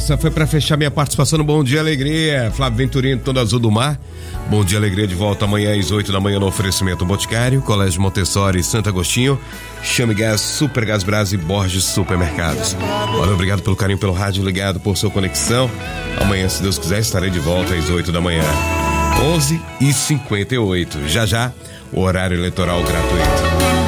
essa foi para fechar minha participação no Bom Dia Alegria. Flávio Venturino, todo azul do mar. Bom Dia Alegria de volta amanhã às 8 da manhã no oferecimento Boticário, Colégio Montessori, Santo Agostinho, Chame Gás, Super Gás Brás e Borges Supermercados. Olha, obrigado pelo carinho, pelo rádio ligado, por sua conexão. Amanhã, se Deus quiser, estarei de volta às 8 da manhã. 11h58. Já, o horário eleitoral gratuito.